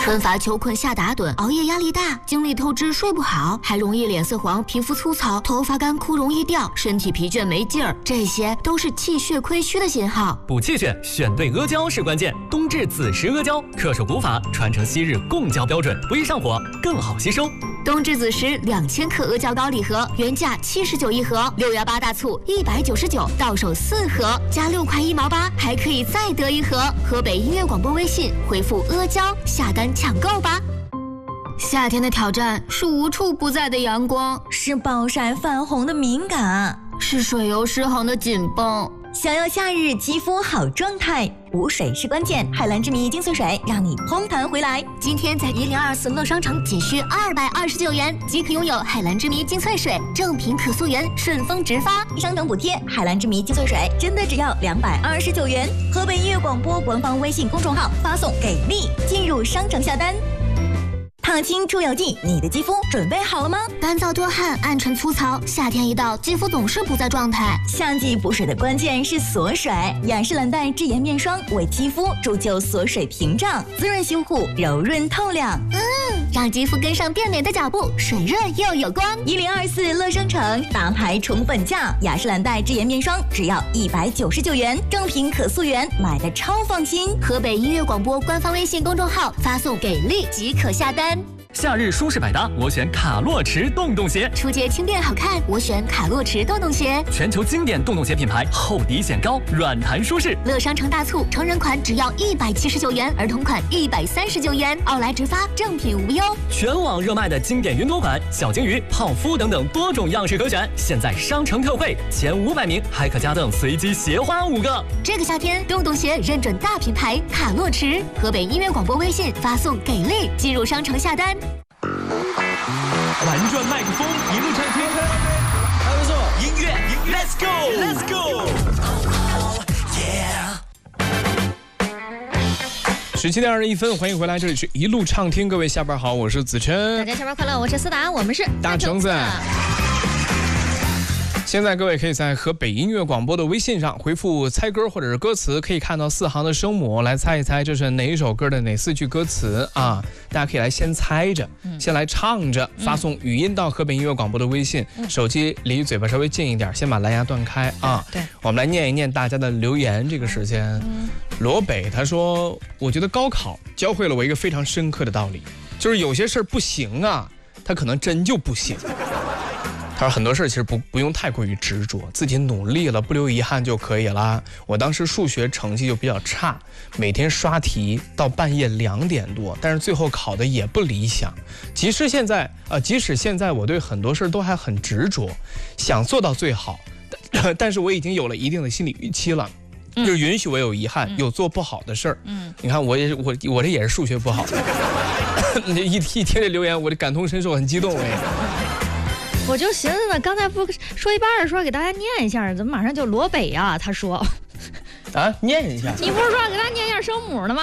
奔发求困下打盹，熬夜压力大，精力透支睡不好，还容易脸色黄、皮肤粗糙、头发干枯容易掉，身体疲倦没劲儿，这些都是气血亏虚的信号。 补气血，选对阿胶是关键。冬至子时阿胶，恪守古法，传承昔日供胶标准，不易上火，更好吸收。 冬至子时2000克阿胶膏礼盒，原价79一盒，6月8大促199，到手4盒，加6块1毛8，还可以再得一盒。河北音乐广播微信回复阿胶下单抢购吧。夏天的挑战是无处不在的阳光， 是暴晒泛红的敏感， 是水油失衡的紧绷。 想要夏日肌肤好状态，补水是关键。海蓝之谜精粹水让你嘭弹回来。 今天在1024乐商城仅需229元即可拥有海蓝之谜精粹水，正品可溯源，顺丰直发， 商城补贴。海蓝之谜精粹水真的只要229元。河北音乐广播官方微信公众号发送给力，进入商城下单。烫青出油剂，你的肌肤准备好了吗？ 干燥多汗、暗沉粗糙，夏天一到，肌肤总是不在状态。 夏季补水的关键是锁水，雅诗兰黛智妍面霜为肌肤铸就锁水屏障，滋润修护，柔润透亮。 让肌肤跟上变美的脚步，水润又有光。 1024乐商城大牌宠本价，雅诗兰黛智妍面霜只要199元，正品可溯源，买的超放心。 河北音乐广播官方微信公众号发送给力即可下单。 夏日舒适百搭，我选卡洛驰洞洞鞋。 出街轻便好看，我选卡洛驰洞洞鞋。 全球经典洞洞鞋品牌，厚底显高，软弹舒适。 乐商城大促，成人款只要179元，儿童款139元，奥莱直发，正品无忧。 全网热卖的经典云朵款、小金鱼、泡芙等等多种样式可选，现在商城特惠，前500名还可加赠随机鞋花5个。 这个夏天，洞洞鞋认准大品牌卡洛驰。河北音乐广播微信发送给力，进入商城下单。 玩转麦克风，一路唱天。还不错，音乐 ，Let's go，Let's go。17点21分，欢迎回来，这里是一路畅听，各位下班好，我是子琛。 大家下班快乐，我是思达，我们是大橙子。现在各位可以在河北音乐广播的微信上回复猜歌或者是歌词，可以看到4行的声母，来猜一猜这是哪一首歌的哪4句歌词啊？大家可以来先猜着，先来唱着，发送语音到河北音乐广播的微信，手机离嘴巴稍微近一点，先把蓝牙断开啊。 对， 我们来念一念大家的留言。这个时间，罗北他说，我觉得高考教会了我一个非常深刻的道理，就是有些事儿不行啊，它可能真就不行。他说很多事其实不用太过于执着，自己努力了不留遗憾就可以了。我当时数学成绩就比较差，每天刷题到半夜2点多，但是最后考的也不理想。即使现在我对很多事都还很执着，想做到最好，但是我已经有了一定的心理预期了，就是允许我有遗憾，有做不好的事儿。你看我这也是数学不好的，一听这留言我这感同身受，很激动哎。 我就寻思呢，刚才不说一半的时候给大家念一下，怎么马上就罗北啊？他说， 念一下， 你不是说给大家念一下声母的吗？